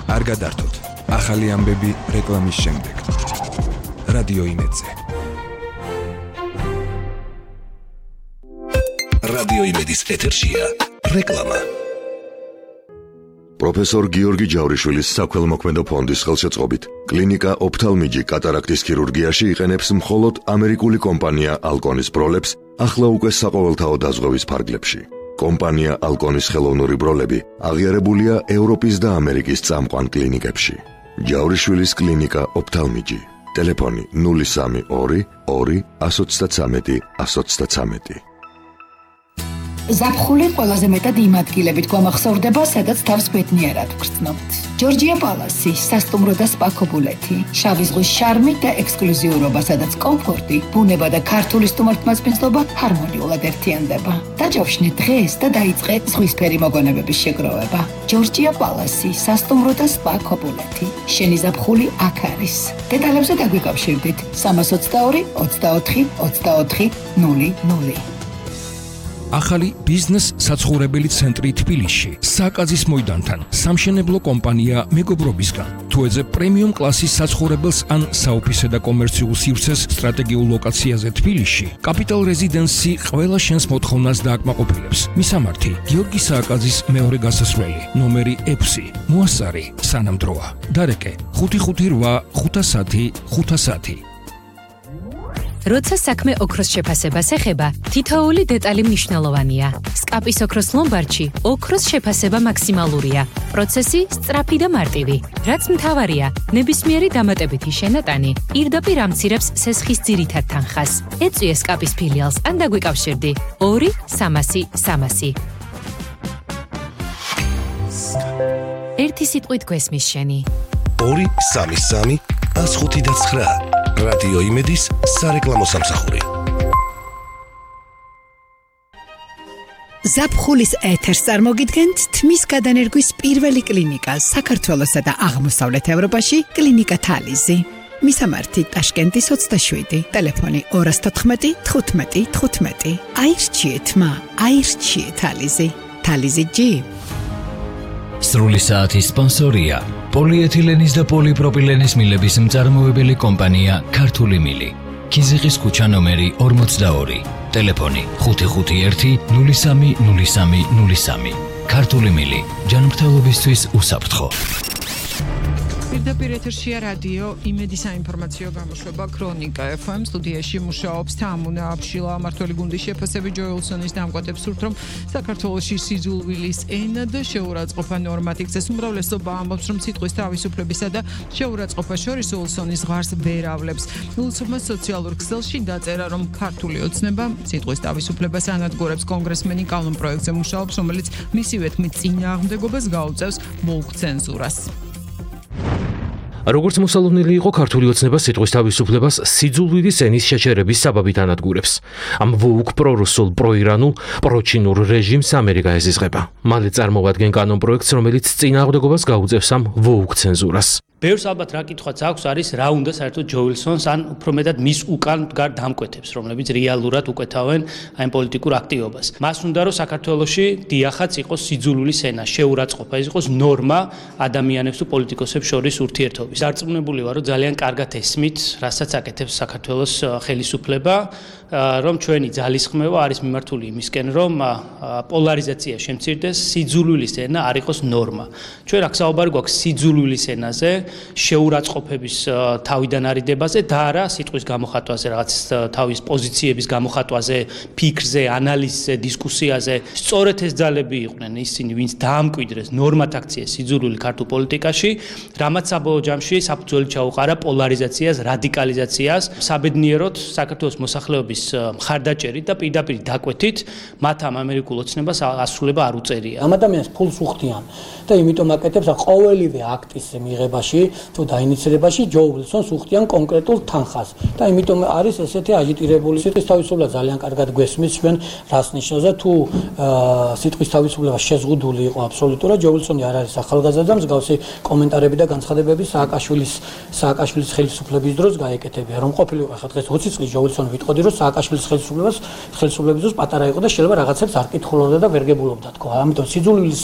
არ გადართოთ. ახალი ამბები რეკლამის შემდეგ. რადიო იმედზე. რადიო იმედის ეთერშია რეკლამა. პროფესორ გიორგი ჯავრიშვილის საქველმოქმედო ფონდის ხელშეწყობით კლინიკა ოფთალმიჯი კატარაქტის ქირურგიაში იყენებს მხოლოდ ამერიკული კომპანია ალკონის ბროლებს ახლა უკვე საყოველთაო დაზღვევის ფარგლებში. კომპანია ალკონის ხელოვნური ბროლები აღიარებულია ევროპის და ამერიკის წამყვან კლინიკებში. ჯავრიშვილის კლინიკა ოფთალმიჯი. ტელეფონი 032 2 133 133. ზაფხული ყველაზე მეტად იმ ადგილებით გვამახსოვრდება, სადაც თავს ბედნიერად ვგრძნობთ. ჯორჯია პალასი, სასტუმრო და სპა ქობულეთი, შავი ზღვის შარმი და ექსკლუზიურობა, სადაც კომფორტი, ბუნება და ქართული სტუმართმასპინძლობა ჰარმონიულად ერთიანდება. დაჯავშნე დღეს და დაიწყე ზღვისფერი მოგონებების შეგროვება. ჯორჯია პალასი, სასტუმრო და სპა ქობულეთი. შენი ზაფხული აქ არის. დეტალებზე დაგვიკავშირდით 322 24 24 00. ახალი ბიზნეს საცხოვრებელი ცენტრი თბილისში, საკაზის მოედანთან, სამშენებლო კომპანია მეგობრობისგან. თუ ეძებ პრემიუმ კლასის საცხოვრებელს ან საოფისე და კომერციულ სივრცეს სტრატეგიულ ლოკაციაზე თბილისში, კაპიტალ რეზიდენსი ყველა შენს მოთხოვნას დააკმაყოფილებს. მისამართი: გიორგი სააკაძის მეორე გასასვლელი, ნომერი 6, მოასწარი, სანამდროა. დარეკე: 558 510 510. როცა საქმე ოქროს შეფასებას ეხება, თითოეული დეტალი მნიშვნელოვანია. სკაპის ოქროს ლომბარდში ოქროს შეფასება მაქსიმალურია. პროცესი სწრაფი და მარტივი. რაც მთავარია, ნებისმიერი დამატებითი შენატანი პირდაპირ ამცირებს სესხის ძირითად თანხას. ეწვიე სკაპის ფილიალს ან დაგვიკავშირდი 2 300 300. ერთი სიტყვით გვესმის შენი. 2 300 159. რადიო იმედის სარეკლამო სამსახური. ზაფხულის ეთერს წარმოგიდგენთ თმის გადანერგვის პირველი კლინიკა საქართველოსა და აღმოსავლეთ ევროპაში, კლინიკა თალიზი. მისამართი: ტაშკენტის 27, ტელეფონი 214 15 15. აირჩიეთ მა, აირჩიეთ თალიზი. თალიზი ჯი. სრული საათის სპონსორია პოლიეთილენის და პოლიპროპილენის მილების მწარმოებელი კომპანია ქართული მილი. ქიზიყის ქუჩა ნომერი 42, ტელეფონი 551 03 03 03. ქართული მილი, ჯანმრთელობისთვის უსაფრთხო. პირდაპირ ეთერშია რადიო იმედის საინფორმაციო გამოშვება ქრონიკა FM. სტუდიაში მუშაობს თამუნა აბშილა. მმართველი გუნდის შეფასები ჯოელსონის დამკვეთებს სურთ, რომ საქართველოში სიძულვილის ენა და შეურაცხყოფა ნორმად იქცეს. უმრავლესობა ამბობს, რომ სიტყვის თავისუფლებისა და შეურაცხყოფა შორის უილსონის ზღვარს ვერ ავლებს. უილსონმა სოციალურ ქსელში დაწერა, რომ ქართული ოცნება სიტყვის თავისუფლებას ანადგურებს. კონგრესმენი კანონ პროექტზე მუშაობს, რომელიც მისივე თქმით წინააღმდეგობას გაუწევს ვოუკ ცენზურას. როგორც მოსალოდნელი იყო, ქართული ოცნება სიტყვის თავისუფლებას სიძულვილის ენის შეჩერების საბაბით ანადგურებს. ამ ვოუკ პრორუსულ, პროირანულ, პროჩინურ რეჟიმს ამერიკა ეზიზღება. მალე წარმოვადგენ კანონ პროექტს, რომელიც წინააღმდეგობას გაუწევს ამ ვოუკ ცენზურას. ბევრს ალბათ რა კითხვაც აქვს, არის რა უნდა საერთოდ ჯო უილსონს ან უფრო მეტად მის უკან მდგარ დამკვეთებს, რომლებიც რეალურად უკეთავენ აი პოლიტიკურ აქტივობას. მას უნდა რომ საქართველოში დიახაც იყოს სიძულვილის ენა, შეურაცხყოფა, ის იყოს ნორმა ადამიანებს თუ პოლიტიკოსებს შორის ურთიერთობის. დარწმუნებული ვარ, რომ ძალიან კარგად ესმით, რასაც აკეთებს საქართველოს ხელისუფლება, რომ ჩვენი ძალისხმევა არის მიმართული იმისკენ, რომ პოლარიზაცია შემცირდეს, სიძულვილის ენა არ იყოს ნორმა. ჩვენ აქ საუბარი გვაქვს სიძულვილის ენაზე, შეურაცხყოფების თავიდან არიდებაზე და არა სიტყვის გამოხატვაზე, რაღაც თავის პოზიციების გამოხატვაზე, ფიქრზე, ანალიზზე, დისკუსიაზე. სწორედ ეს ძალები იყვნენ ისინი, ვინც დაამკვიდრეს ნორმად აქციეს სიძულვილი ქართულ პოლიტიკაში, რამაც საბოლოო ჯამში საფუძველი ჩაუყარა პოლარიზაციას, რადიკალიზაციას. საბედნიეროდ საქართველოს მოსახლეობის მხარდაჭერით და პირდაპირ დაკვეთით მათ ამ ამერიკულ ოცნებას ასრულება არ უწერია. ამ ადამიანს ფულს უხდიან და იმიტომ აკეთებს ყოველივე აქტის მიღებაში თუ დაინიცირებაში ჯო უილსონს უხდიან კონკრეტულ თანხას და იმიტომ არის ესეთი აჟიტირებული. სიტყვის თავისუფლება ძალიან კარგად გვესმის ჩვენ რას ნიშნავს და თუ სიტყვის თავისუფლება შეზღუდული იყო აბსოლუტურად, ჯო უილსონი არ არის ახალგაზრდა, მსგავსი კომენტარები და განცხადებები სააკაშვილის ხელისუფლების დროს გაეკეთებია, რომ ყოფილიყო ახლა დღეს 20 წლის ჯო უილსონი ვიტყოდი, რომ სააკაშვილის ხელისუფლების დროს პატარა იყო და შეიძლება რაღაცებს არ კითხულობდა და ვერ გებულობდა თქო. ამიტომ სიძულვილის